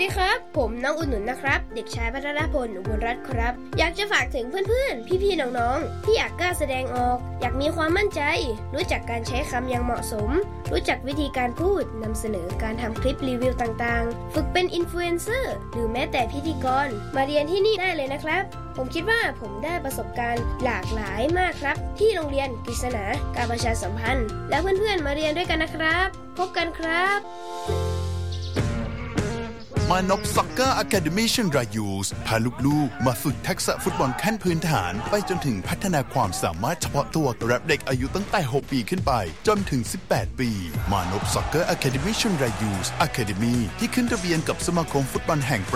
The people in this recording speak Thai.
ดีครับผมน้องอุ่นหนุนนะครับเด็กชายพัทรพลอุบลรัตน์ครับอยากจะฝากถึงเพื่อนๆพี่ๆน้องๆที่อยากกล้าแสดงออกอยากมีความมั่นใจรู้จักการใช้คำอย่างเหมาะสมรู้จักวิธีการพูดนำเสนอการทำคลิปรีวิวต่างๆฝึกเป็นอินฟลูเอนเซอร์หรือแม้แต่พิธีกรมาเรียนที่นี่ได้เลยนะครับผมคิดว่าผมได้ประสบการณ์หลากหลายมากครับที่โรงเรียนกฤษณาการประชาสัมพันธ์และเพื่อนๆมาเรียนด้วยกันนะครับพบกันครับมานพซ็อกเกอร์อะคาเดมี่เชียงรายยูสพาลูกๆมาฝึกทักษะฟุตบอลขั้นพื้นฐานไปจนถึงพัฒนาความสามารถเฉพาะตัวกับเด็กอายุตั้งแต่6ปีขึ้นไปจนถึง18ปีมานพซ็อกเกอร์อะคาเดมี่เชียงรายยูสอะคาเดมี่ที่ขึ้นทะเบียนกับสมาคมฟุตบอลแห่ง